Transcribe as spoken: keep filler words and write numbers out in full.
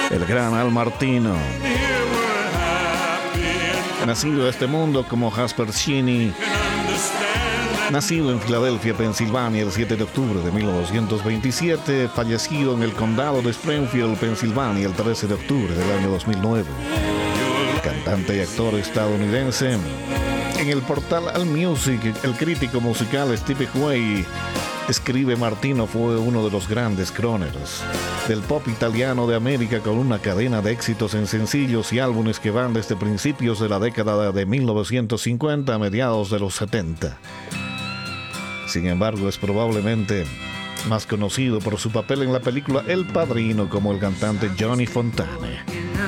El gran Al Martino, nacido a este mundo como Jasper Cheney, nacido en Filadelfia, Pensilvania, el siete de octubre de mil novecientos veintisiete, fallecido en el condado de Springfield, Pensilvania, el trece de octubre del año dos mil nueve. Cantante y actor estadounidense. En el portal AllMusic, el crítico musical Steve Huey escribe: Martino fue uno de los grandes crooners del pop italiano de América, con una cadena de éxitos en sencillos y álbumes que van desde principios de la década de mil novecientos cincuenta a mediados de los setenta. Sin embargo, es probablemente más conocido por su papel en la película El Padrino como el cantante Johnny Fontane.